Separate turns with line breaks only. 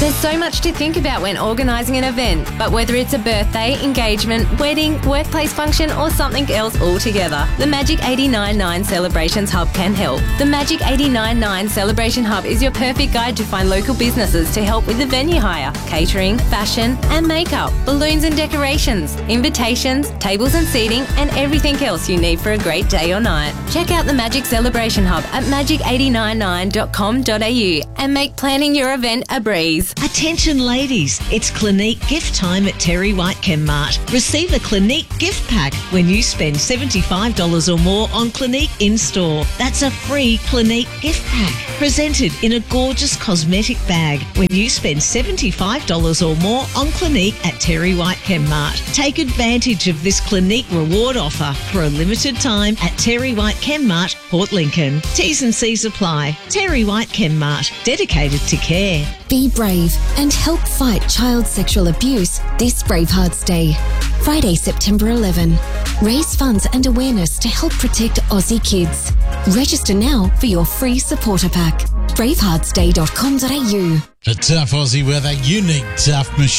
There's so much to think about when organising an event, but whether it's a birthday, engagement, wedding, workplace function or something else altogether, the Magic 89.9 Celebrations Hub can help. The Magic 89.9 Celebration Hub is your perfect guide to find local businesses to help with the venue hire, catering, fashion and makeup, balloons and decorations, invitations, tables and seating and everything else you need for a great day or night. Check out the Magic Celebration Hub at magic899.com.au and make planning your event a breeze.
Attention ladies, it's Clinique gift time at Terry White Chemmart. Receive a Clinique gift pack when you spend $75 or more on Clinique in-store. That's a free Clinique gift pack, presented in a gorgeous cosmetic bag when you spend $75 or more on Clinique at Terry White Chemmart. Take advantage of this Clinique reward offer for a limited time at Terry White Chemmart, Port Lincoln. T's and C's apply. Terry White Chemmart, dedicated to care.
Be brave and help fight child sexual abuse this Bravehearts Day. Friday, September 11. Raise funds and awareness to help protect Aussie kids. Register now for your free supporter pack. braveheartsday.com.au.
The tough Aussie weather, unique tough machine.